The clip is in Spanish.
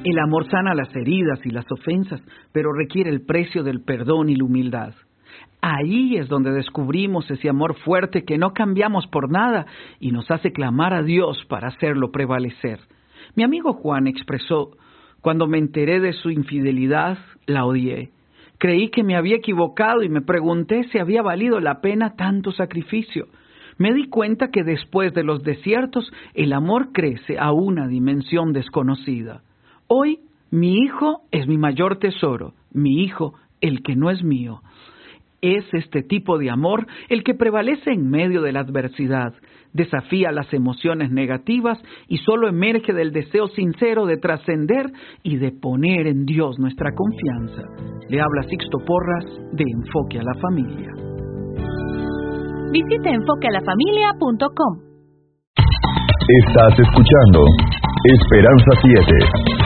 El amor sana las heridas y las ofensas, pero requiere el precio del perdón y la humildad. Ahí es donde descubrimos ese amor fuerte que no cambiamos por nada y nos hace clamar a Dios para hacerlo prevalecer. Mi amigo Juan expresó: cuando me enteré de su infidelidad, la odié. Creí que me había equivocado y me pregunté si había valido la pena tanto sacrificio. Me di cuenta que después de los desiertos, el amor crece a una dimensión desconocida. Hoy, mi hijo es mi mayor tesoro, mi hijo, el que no es mío. Es este tipo de amor el que prevalece en medio de la adversidad, desafía las emociones negativas y solo emerge del deseo sincero de trascender y de poner en Dios nuestra confianza. Le habla Sixto Porras de Enfoque a la Familia. Visite enfoquealafamilia.com. Estás escuchando Esperanza 7.